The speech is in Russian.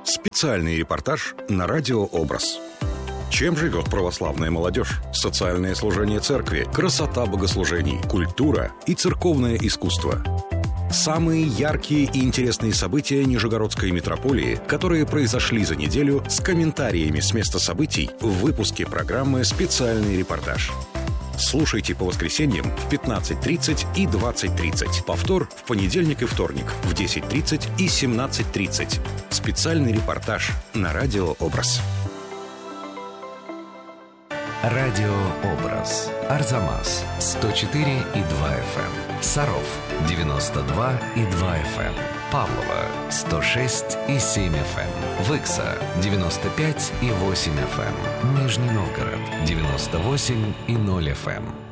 Специальный репортаж на радио «Образ». Чем живет православная молодежь? Социальное служение церкви, красота богослужений, культура и церковное искусство. Самые яркие и интересные события Нижегородской митрополии, которые произошли за неделю, с комментариями с места событий в выпуске программы «Специальный репортаж». Слушайте по воскресеньям в 15:30 и 20:30. Повтор в понедельник и вторник в 10:30 и 17:30. Специальный репортаж на радио «Образ». Радио «Образ». Арзамас 104,2 FM. Саров 92,2 FM. Павлово 106,7 FM. Выкса 95,8 FM. Нижний Новгород 98,0 FM.